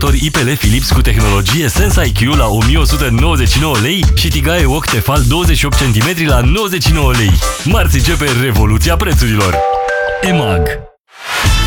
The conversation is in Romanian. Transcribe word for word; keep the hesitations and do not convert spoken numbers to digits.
calculator I P L Philips cu tehnologie Sense I Q la o mie o sută nouăzeci și nouă lei și tigaie wok Tefal douăzeci și opt centimetri la nouăzeci și nouă lei. Marți începe revoluția prețurilor. E M A G.